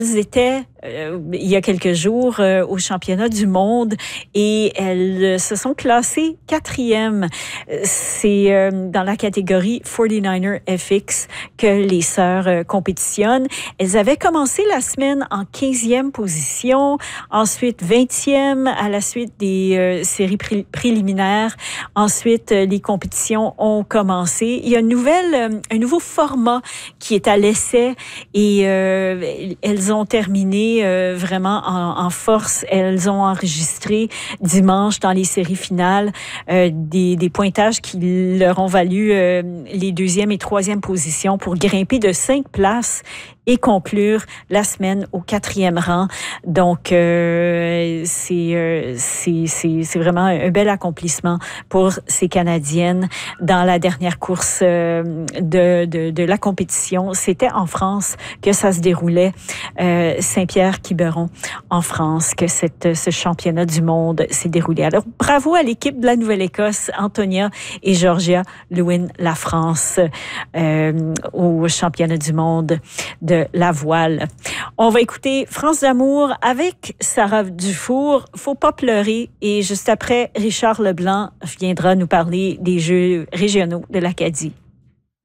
Elles étaient il y a quelques jours au championnat du monde et elles se sont classées 4e. C'est dans la catégorie 49er FX que les sœurs compétitionnent. Elles avaient commencé la semaine en 15e position, ensuite 20e à la suite des séries préliminaires. Ensuite, les compétitions ont commencé. Il y a un nouveau format qui est à l'essai et elles ont terminé vraiment en force. Elles ont enregistré dimanche dans les séries finales des pointages qui leur ont valu les 2e et 3e positions pour grimper de 5 places et conclure la semaine au 4e rang. Donc, c'est vraiment un bel accomplissement pour ces Canadiennes dans la dernière course de la compétition. C'était en France que ça se déroulait, Saint-Pierre-Quiberon, en France, que ce championnat du monde s'est déroulé. Alors, bravo à l'équipe de la Nouvelle-Écosse, Antonia et Georgia Lewin, la France, au championnat du monde de la voile. On va écouter France d'amour avec Sarah Dufour. Faut pas pleurer. Et juste après, Richard Leblanc viendra nous parler des Jeux régionaux de l'Acadie.